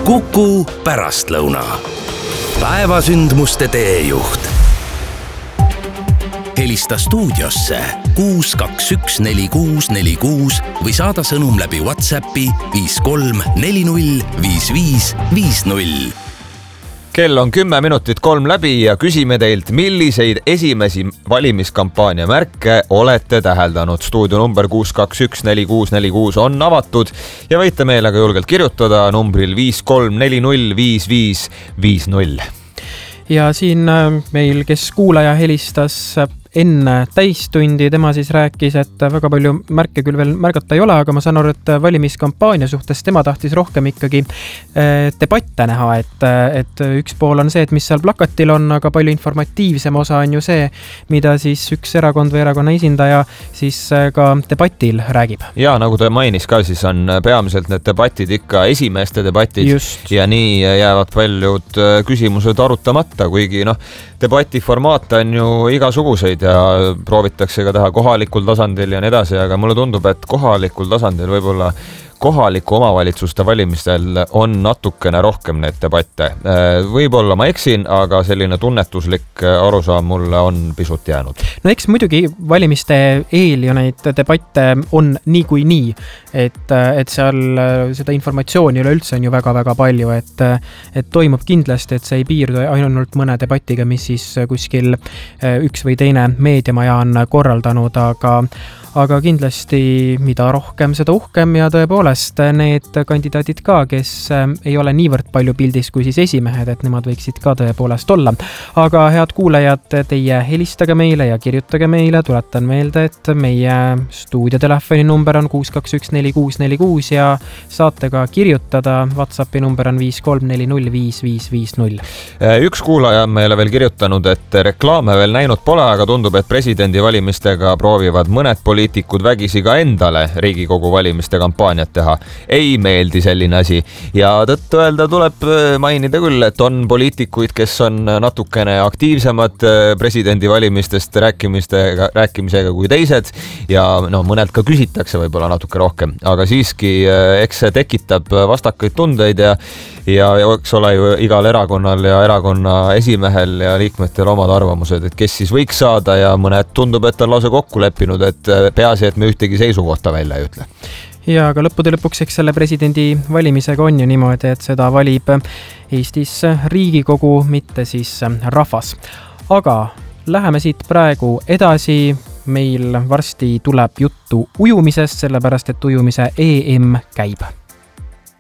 Kuku pärastlõuna. Päevasündmuste teejuht. Helista stuudiosse 6214646 või saada sõnum läbi WhatsAppi 53405550. Kell on 10 minutit 3 läbi ja küsime teilt, milliseid esimesi valimiskampaania märke olete täheldanud. Stuudio number 6214646 on avatud ja võite meile ka julgelt kirjutada numbril 53405550. Ja siin meil, kes kuulaja helistas enne täistundi, tema siis rääkis, et väga palju märke küll veel märgata ei ole, aga ma saan aru, et valimiskampaania suhtes tema tahtis rohkem ikkagi debatte näha, et üks pool on see, et mis seal plakatil on, aga palju informatiivsem osa on ju see, mida siis üks erakond või erakonna esindaja siis ka debatil räägib. Ja nagu ta mainis ka, siis on peamiselt need debatid ikka esimeeste debatid. Just. Ja nii jäävad paljud küsimused arutamata, kuigi debati formaat on ju igasuguseid ja proovitakse ka teha kohalikul tasandil ja nii edasi, aga mulle tundub, et kohalikul tasandil võib-olla kohaliku omavalitsuste valimistel on natukene rohkem neid debatte. Võib-olla ma eksin, aga selline tunnetuslik arusaam mulle on pisut jäänud. No eks muidugi valimiste eel ja neid debatte on nii, et seal seda informatsiooni üleüldse on ju väga-väga palju, et toimub kindlasti, et see ei piirdu ainult mõne debatiga, mis siis kuskil üks või teine meediamaja on korraldanud, aga kindlasti mida rohkem, seda uhkem ja tõepoolest need kandidaadid ka, kes ei ole niivõrd palju pildis kui siis esimehed, et nemad võiksid ka tõepoolest olla. Aga head kuulajad, teie helistage meile ja kirjutage meile, tuletan meelde, et meie stuudiotelefoni number on 6214646 ja saate ka kirjutada, WhatsAppi number on 53405550. Üks kuulaja on meile veel kirjutanud, et reklaame veel näinud pole, aga tundub, et presidendi valimistega proovivad mõned poliitikud vägisi ka endale Riigikogu valimiste kampaaniat teha. Ei meeldi selline asi. Ja tõttu öelda tuleb mainida küll, et on poliitikuid, kes on natukene aktiivsemad presidendi valimistest rääkimisega kui teised ja mõned ka küsitakse võib-olla natuke rohkem, aga siiski eks see tekitab vastakaid tundeid ja eks ole ju igal erakonnal ja erakonna esimehel ja liikmetel omad arvamused, et kes siis võiks saada ja mõned tundub, et on lausa kokku leppinud, et peaasi, et me ühtegi seisukohta välja ei ütle. Ja aga lõppude lõpuks eks selle presidendi valimisega on ju niimoodi, et seda valib Eestis Riigikogu, mitte siis rahvas. Aga läheme siit praegu edasi. Meil varsti tuleb juttu ujumisest, sellepärast et ujumise EM käib.